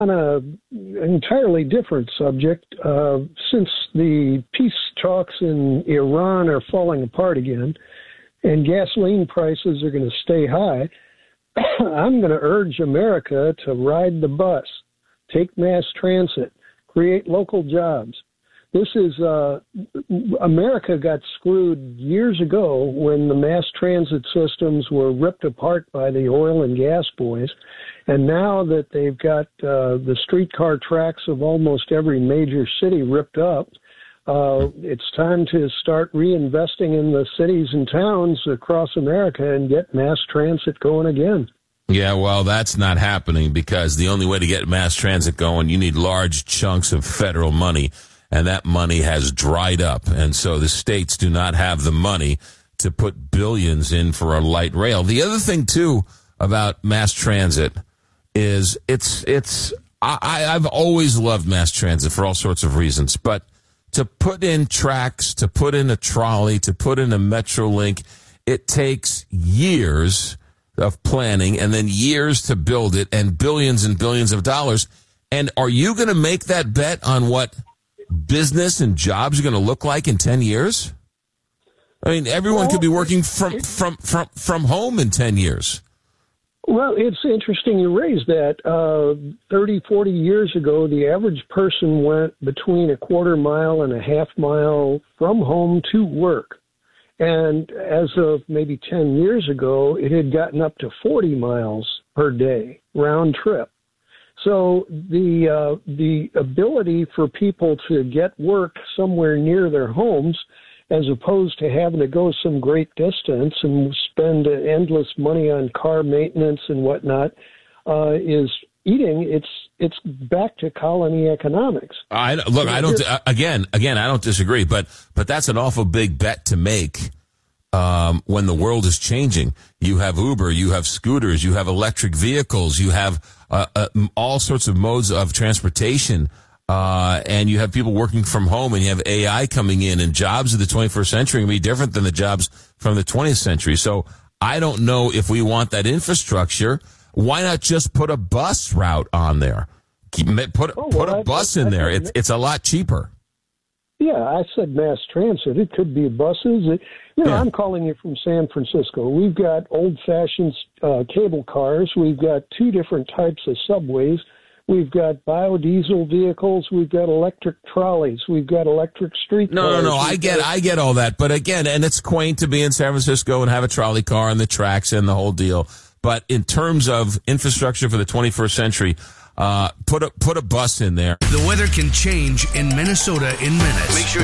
On an entirely different subject, since the peace talks in Iran are falling apart again and gasoline prices are going to stay high, I'm going to urge America to ride the bus, take mass transit, create local jobs. This is America got screwed years ago when the mass transit systems were ripped apart by the oil and gas boys. And now that they've got the streetcar tracks of almost every major city ripped up, it's time to start reinvesting in the cities and towns across America and get mass transit going again. Yeah, well, that's not happening because the only way to get mass transit going, you need large chunks of federal money. And that money has dried up. And so the states do not have the money to put billions in for a light rail. The other thing, too, about mass transit is I've always loved mass transit for all sorts of reasons. But to put in tracks, to put in a trolley, to put in a Metrolink, it takes years of planning and then years to build it and billions of dollars. And are you going to make that bet on what business and jobs are going to look like in 10 years? I mean, everyone could be working from home in 10 years. Well, it's interesting you raise that. 30, 40 years ago, the average person went between a quarter mile and a half mile from home to work. And as of maybe 10 years ago, it had gotten up to 40 miles per day, round trip. So the ability for people to get work somewhere near their homes, as opposed to having to go some great distance and spend endless money on car maintenance and whatnot, is eating. It's back to colony economics. I don't disagree, but that's an awful big bet to make. When the world is changing, you have Uber, you have scooters, you have electric vehicles, you have all sorts of modes of transportation, and you have people working from home, and you have AI coming in, and jobs of the 21st century will be different than the jobs from the 20th century. So I don't know if we want that infrastructure. Why not just put a bus route on there? Put a bus in there. It's a lot cheaper. Yeah, I said mass transit. It could be buses. I'm calling you from San Francisco. We've got old-fashioned cable cars. We've got two different types of subways. We've got biodiesel vehicles. We've got electric trolleys. We've got electric streetcars. No. I get all that. But again, and it's quaint to be in San Francisco and have a trolley car and the tracks and the whole deal. But in terms of infrastructure for the 21st century, put a bus in there. The weather can change in Minnesota in minutes. Make sure